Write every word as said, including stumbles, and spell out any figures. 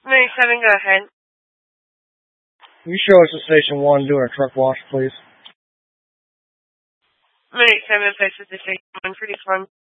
Mary seven, go ahead. Can you show us at Station one doing a truck wash, please? Mary seven, places to Station one for this one.